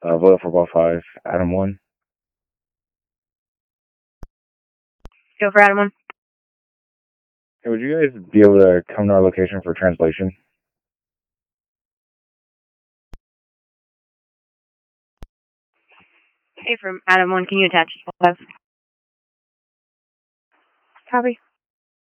Vote for ball 5, Adam 1. Go for Adam 1. Hey, would you guys be able to come to our location for translation? Hey, from Adam 1, can you attach 5? Copy.